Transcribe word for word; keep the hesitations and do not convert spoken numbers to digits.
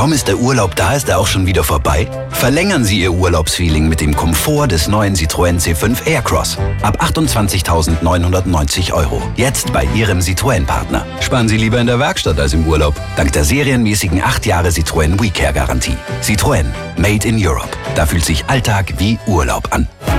Kaum ist der Urlaub da, ist er auch schon wieder vorbei? Verlängern Sie Ihr Urlaubsfeeling mit dem Komfort des neuen Citroën C fünf Aircross. Ab achtundzwanzigtausendneunhundertneunzig Euro. Jetzt bei Ihrem Citroën-Partner. Sparen Sie lieber in der Werkstatt als im Urlaub. Dank der serienmäßigen acht Jahre Citroën WeCare-Garantie. Citroën. Made in Europe. Da fühlt sich Alltag wie Urlaub an.